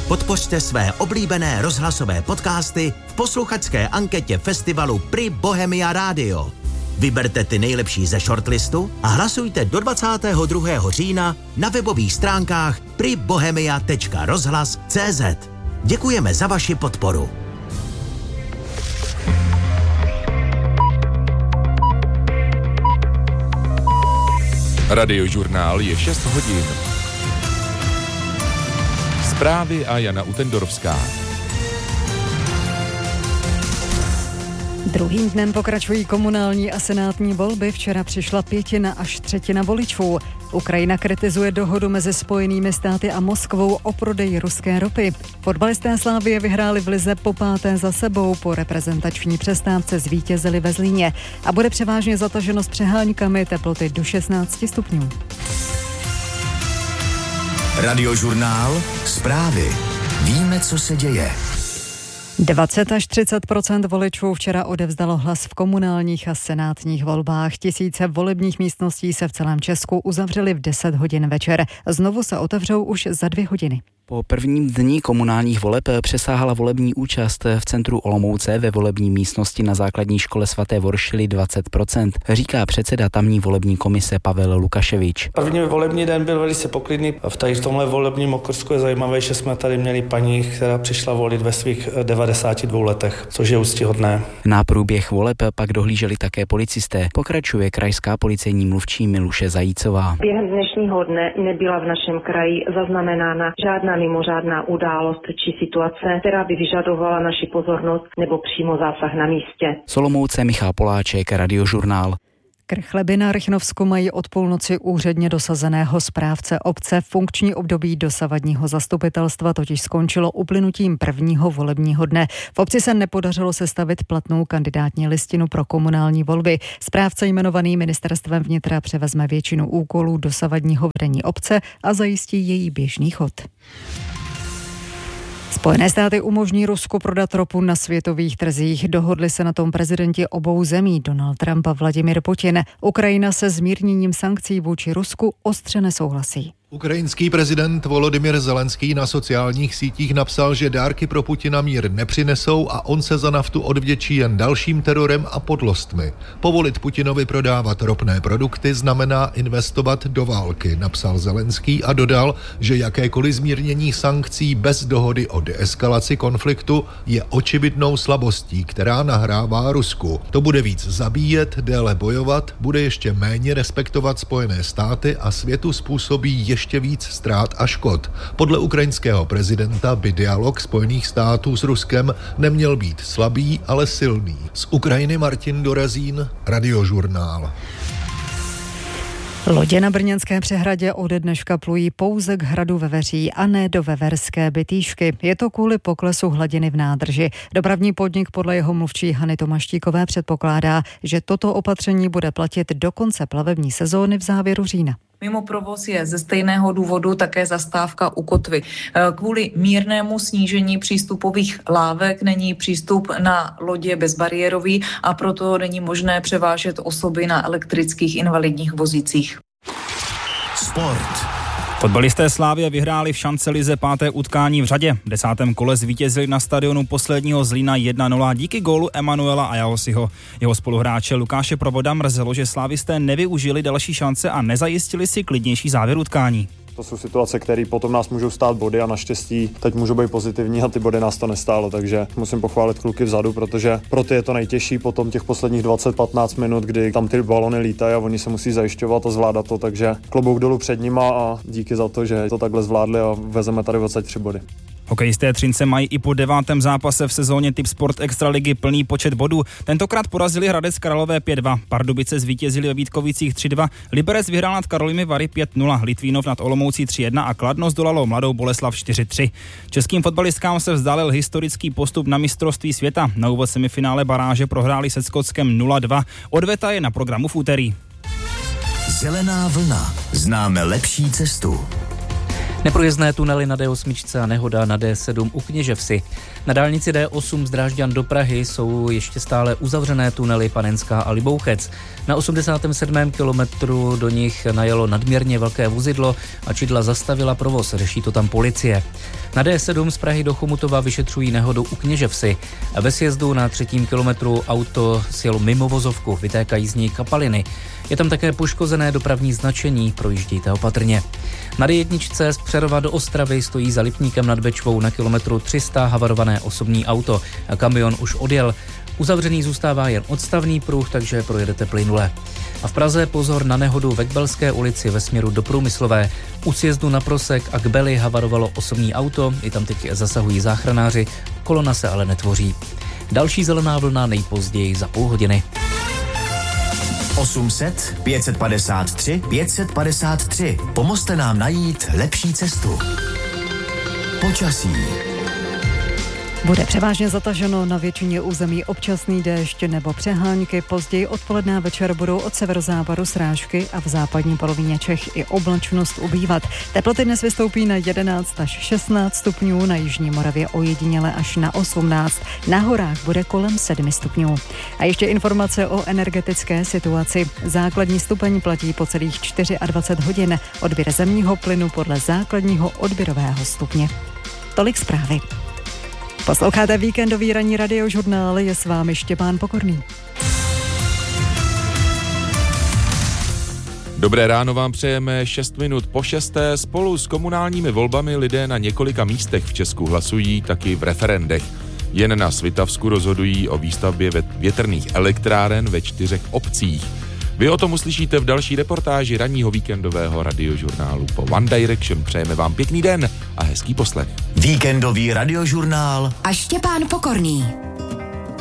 Podpořte své oblíbené rozhlasové podcasty v posluchačské anketě festivalu Pri Bohemia Radio. Vyberte ty nejlepší ze shortlistu a hlasujte do 22. října na webových stránkách pribohemia.rozhlas.cz. Děkujeme za vaši podporu. Radiožurnál je 6 hodin. Zprávy a Jana Utendorovská. Druhým dnem pokračují komunální a senátní volby. Včera přišla 1/5 až 1/3 voličů. Ukrajina kritizuje dohodu mezi Spojenými státy a Moskvou o prodeji ruské ropy. Fotbalisté Slavie vyhráli v lize po 5. za sebou, po reprezentační přestávce zvítězili ve Zlíně a bude převážně zataženo s přeháňkami, teploty do 16 stupňů. Radiožurnál, zprávy. Víme, co se děje. 20 až 30% voličů včera odevzdalo hlas v komunálních a senátních volbách. Tisíce volebních místností se v celém Česku uzavřely v 10 hodin večer. Znovu se otevřou už za 2 hodiny. Po prvním dni komunálních voleb přesáhla volební účast v centru Olomouce ve volební místnosti na základní škole svaté Voršily 20%, říká předseda tamní volební komise Pavel Lukaševič. První volební den byl velice poklidný. V tomhle volebním okrsku je zajímavé, že jsme tady měli paní, která přišla volit ve svých 92 letech, což je úctyhodné. Na průběh voleb pak dohlíželi také policisté. Pokračuje krajská policejní mluvčí Miluše Zajícová. Během dnešního dne nebyla v našem kraji zaznamenána žádná mimořádná událost či situace, která by vyžadovala naši pozornost nebo přímo zásah na místě. Z Olomouce Michal Poláček, Radiožurnál. Krchleby na Rychnovsku mají od půlnoci úředně dosazeného správce obce. Funkční období dosavadního zastupitelstva totiž skončilo uplynutím prvního volebního dne. V obci se nepodařilo sestavit platnou kandidátní listinu pro komunální volby. Správce jmenovaný ministerstvem vnitra převezme většinu úkolů dosavadního vedení obce a zajistí její běžný chod. Spojené státy umožní Rusku prodat ropu na světových trzích. Dohodli se na tom prezidenti obou zemí, Donald Trump a Vladimir Putin. Ukrajina se zmírněním sankcí vůči Rusku ostře nesouhlasí. Ukrajinský prezident Volodymyr Zelenský na sociálních sítích napsal, že dárky pro Putina mír nepřinesou a on se za naftu odvděčí jen dalším terorem a podlostmi. Povolit Putinovi prodávat ropné produkty znamená investovat do války, napsal Zelenský a dodal, že jakékoliv zmírnění sankcí bez dohody o deeskalaci konfliktu je očividnou slabostí, která nahrává Rusku. To bude víc zabíjet, déle bojovat, bude ještě méně respektovat Spojené státy a světu způsobí ještě víc ztrát a škod. Podle ukrajinského prezidenta by dialog Spojených států s Ruskem neměl být slabý, ale silný. Z Ukrajiny Martin Dorazín, Radiožurnál. Lodě na brněnské přehradě ode dneška plují pouze k hradu Veveří a ne do Veverské Bytýšky. Je to kvůli poklesu hladiny v nádrži. Dopravní podnik podle jeho mluvčí Hany Tomaštíkové předpokládá, že toto opatření bude platit do konce plavební sezóny v závěru října. Mimo provoz je ze stejného důvodu také zastávka u kotvy. Kvůli mírnému snížení přístupových lávek není přístup na lodě bezbariérový a proto není možné převážet osoby na elektrických invalidních vozících. Sport. Fotbalisté Slavie vyhráli v šancelize 5. utkání v řadě. V 10. kole zvítězili na stadionu posledního Zlína 1-0 díky gólu Emanuela Ajosiho. Jeho spoluhráče Lukáše Provoda mrzelo, že slávisté nevyužili další šance a nezajistili si klidnější závěr utkání. To jsou situace, které potom nás můžou stát body a naštěstí teď můžou být pozitivní a ty body nás to nestálo, takže musím pochválit kluky vzadu, protože pro ty je to nejtěžší potom těch posledních 20-15 minut, kdy tam ty balony lítají a oni se musí zajišťovat a zvládat to, takže klobouk dolů před nima a díky za to, že to takhle zvládli a vezeme tady 23 body. Hokejisté Třince mají i po 9. zápase v sezóně Tipsport Extraligy plný počet bodů. Tentokrát porazili Hradec Králové 5-2, Pardubice zvítězili ve Vítkovicích 3-2, Liberec vyhrál nad Karlovými Vary 5-0, Litvínov nad Olomoucí 3-1 a Kladno zdolalo Mladou Boleslav 4-3. Českým fotbalistkám se vzdálil historický postup na mistrovství světa. Na úvod semifinále baráže prohráli se Skotskem 0-2. Odveta je na programu v úterý. Zelená vlna. Známe lepší cestu. Neprůjezdné tunely na D8 a nehoda na D7 u Kněževsi. Na dálnici D8 z Drážďan do Prahy jsou ještě stále uzavřené tunely Panenská a Libouchec. Na 87. kilometru do nich najelo nadměrně velké vozidlo a čidla zastavila provoz, řeší to tam policie. Na D7 z Prahy do Chomutova vyšetřují nehodu u Kněževsi. Ve sjezdu na 3. kilometru auto sjelo mimo vozovku, vytékají z ní kapaliny. Je tam také poškozené dopravní značení, projíždějte opatrně. Na D1 z Přerova do Ostravy stojí za Lipníkem nad Bečvou na kilometru 300 havarované osobní auto. Kamion už odjel. Uzavřený zůstává jen odstavný pruh, takže projedete plynule. A v Praze pozor na nehodu ve Kbelské ulici ve směru do Průmyslové. U sjezdu na Prosek a Kbely havarovalo osobní auto, i tam teď zasahují záchranáři, kolona se ale netvoří. Další zelená vlna nejpozději za půl hodiny. 800 553 553. Pomozte nám najít lepší cestu. Počasí. Bude převážně zataženo, na většině území občasný déšť nebo přehánky. Později odpoledne a večer budou od severozápadu srážky a v západní polovině Čech i oblačnost ubývat. Teploty dnes vystoupí na 11 až 16 stupňů, na jižní Moravě ojediněle až na 18. Na horách bude kolem 7 stupňů. A ještě informace o energetické situaci. Základní stupeň platí po celých 24 hodin. Odběr zemního plynu podle základního odběrového stupně. Tolik zprávy. Posloucháte víkendový ranní radiožurnál, je s vámi Štěpán Pokorný. Dobré ráno vám přejeme 6 minut po 6. Spolu s komunálními volbami lidé na několika místech v Česku hlasují taky v referendech. Jen na Svitavsku rozhodují o výstavbě větrných elektráren ve 4 obcích. Vy o tom uslyšíte v další reportáži ranního víkendového radiožurnálu po One Direction. Přejeme vám pěkný den a hezký poslech. Víkendový radiožurnál a Štěpán Pokorný.